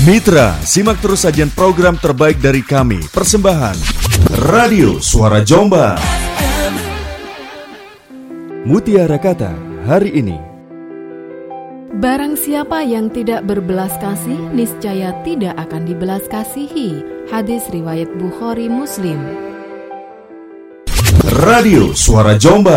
Mitra, simak terus sajian program terbaik dari kami. Persembahan Radio Suara Jombang. Mutiara Kata hari ini. Barang siapa yang tidak berbelas kasih, niscaya tidak akan dibelas kasihi. Hadis riwayat Bukhari Muslim. Radio Suara Jombang.